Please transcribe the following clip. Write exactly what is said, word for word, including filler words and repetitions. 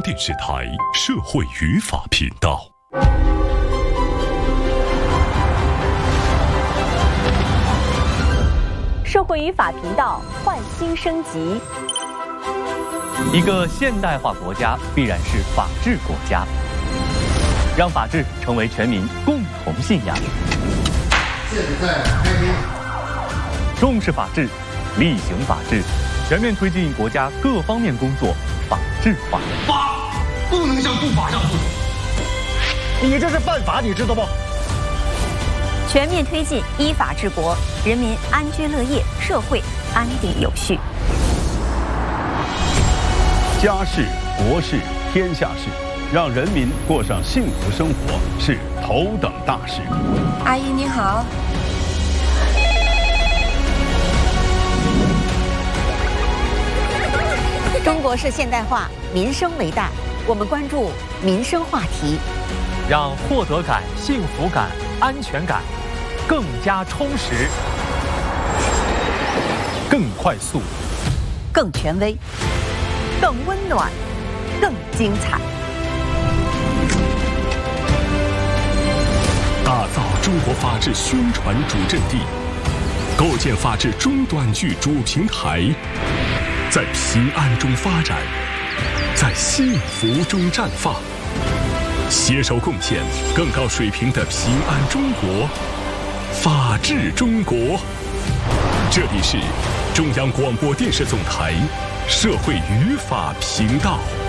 电视台社会语法频道。 社会语法频道焕新升级。 一个现代化国家必然是法治国家，让法治成为全民共同信仰。 现在开兵， 重视法治，厉行法治，全面推进国家各方面工作法治化。 法不能向不法让步， 你这是犯法，你知道不？ 全面推进依法治国，人民安居乐业，社会安定有序。 家事、国事、天下事，让人民过上幸福生活是头等大事。 阿姨你好。 中国式现代化，民生为大，我们关注民生话题， 让获得感、幸福感、安全感更加充实、更快速、 更权威、更温暖、更精彩。 打造中国法治宣传主阵地，构建法治中短剧主平台，在平安中发展，在幸福中绽放，携手贡献更高水平的平安中国、法治中国。这里是中央广播电视总台社会语法频道。